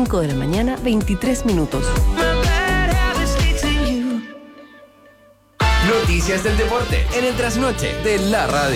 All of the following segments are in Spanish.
5 de la mañana, 23 minutos. Noticias del deporte en el trasnoche de la radio.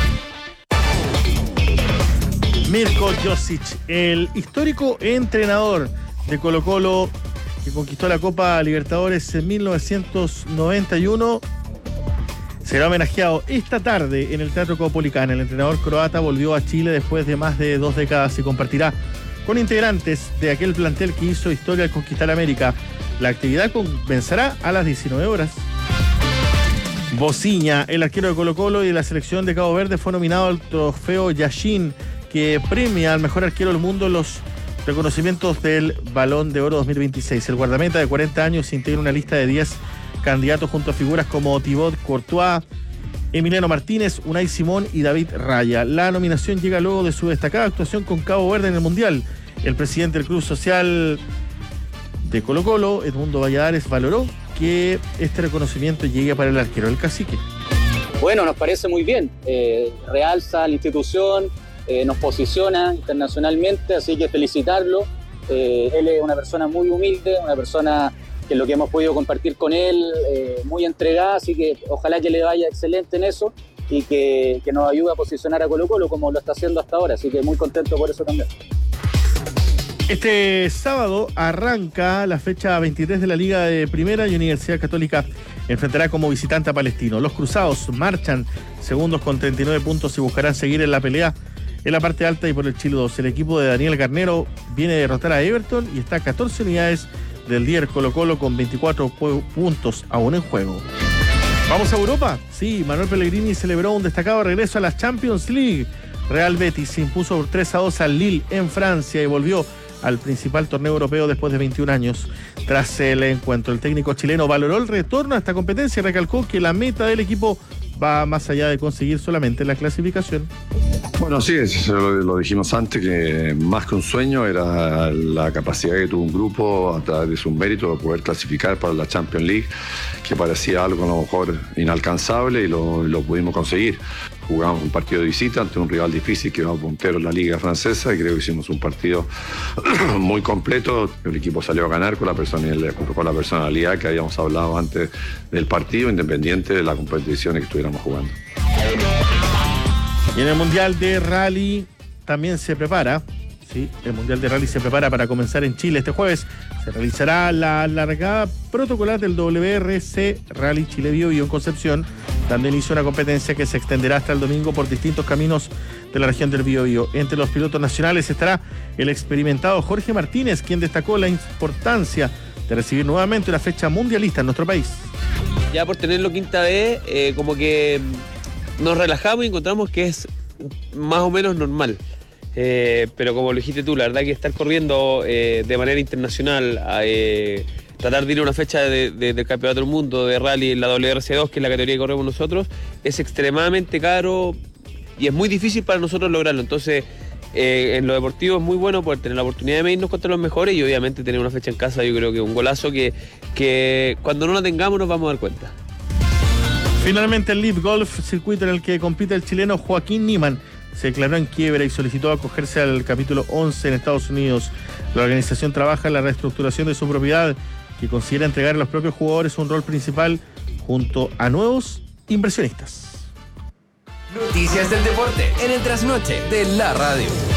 Mirko Josic, el histórico entrenador de Colo-Colo que conquistó la Copa Libertadores en 1991, será homenajeado esta tarde en el Teatro Caupolicán. El entrenador croata volvió a Chile después de más de 2 décadas y compartirá con integrantes de aquel plantel que hizo historia al conquistar América. La actividad comenzará a las 19 horas. Bociña, el arquero de Colo-Colo y de la selección de Cabo Verde, fue nominado al trofeo Yashin, que premia al mejor arquero del mundo en los reconocimientos del Balón de Oro 2026. El guardameta de 40 años se integra en una lista de 10 candidatos junto a figuras como Thibaut Courtois, Emiliano Martínez, Unai Simón y David Raya. La nominación llega luego de su destacada actuación con Cabo Verde en el Mundial. El presidente del Club Social de Colo-Colo, Edmundo Valladares, valoró que este reconocimiento llegue para el arquero del Cacique. Bueno, nos parece muy bien. Realza la institución, nos posiciona internacionalmente, así que felicitarlo. Él es una persona muy humilde, una persona que lo que hemos podido compartir con él, muy entregada, así que ojalá que le vaya excelente en eso y que nos ayude a posicionar a Colo-Colo como lo está haciendo hasta ahora, así que muy contento por eso también. Este sábado arranca la fecha 23 de la Liga de Primera y Universidad Católica enfrentará como visitante a Palestino. Los cruzados marchan segundos con 39 puntos y buscarán seguir en la pelea en la parte alta y por el Chile 2. El equipo de Daniel Garnero viene a derrotar a Everton y está a 14 unidades del líder Colo-Colo con 24 puntos aún en juego. ¿Vamos a Europa? Sí, Manuel Pellegrini celebró un destacado regreso a la Champions League. Real Betis se impuso por 3-2 al Lille en Francia y volvió al principal torneo europeo después de 21 años. Tras el encuentro, el técnico chileno valoró el retorno a esta competencia y recalcó que la meta del equipo va más allá de conseguir solamente la clasificación. Bueno, sí, lo dijimos antes, que más que un sueño era la capacidad que tuvo un grupo a través de sus méritos de poder clasificar para la Champions League, que parecía algo a lo mejor inalcanzable y lo pudimos conseguir. Jugamos un partido de visita ante un rival difícil que iba puntero en la liga francesa y creo que hicimos un partido muy completo. El equipo salió a ganar con la personalidad que habíamos hablado antes del partido, independiente de las competiciones que estuviéramos jugando. Y en el Mundial de Rally también se prepara. Sí, el Mundial de Rally se prepara para comenzar en Chile este jueves. Se realizará la largada protocolar del WRC Rally Chile Biobío en Concepción, dando inicio a una competencia que se extenderá hasta el domingo por distintos caminos de la región del Biobío. Entre los pilotos nacionales estará el experimentado Jorge Martínez, quien destacó la importancia de recibir nuevamente una fecha mundialista en nuestro país. Ya por tenerlo quinta vez, como que nos relajamos y encontramos que es más o menos normal. Pero como lo dijiste tú, la verdad que estar corriendo de manera internacional, tratar de ir a una fecha del Campeonato del Mundo de Rally en la WRC2, que es la categoría que corremos nosotros, es extremadamente caro y es muy difícil para nosotros lograrlo. Entonces, en lo deportivo es muy bueno poder tener la oportunidad de medirnos contra los mejores y obviamente tener una fecha en casa. Yo creo que es un golazo que cuando no la tengamos nos vamos a dar cuenta. Finalmente, el Lead Golf, circuito en el que compite el chileno Joaquín Niemann, se declaró en quiebra y solicitó acogerse al capítulo 11 en Estados Unidos. La organización trabaja en la reestructuración de su propiedad, que considera entregar a los propios jugadores un rol principal junto a nuevos inversionistas. Noticias del deporte en el trasnoche de la radio.